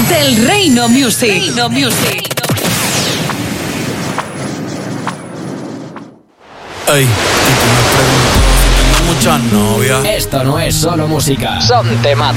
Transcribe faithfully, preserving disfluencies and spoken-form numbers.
del Reino Music. Reino Music. Ey, y tú me preguntas si tengo muchas novias. Esto no es solo música, son temas.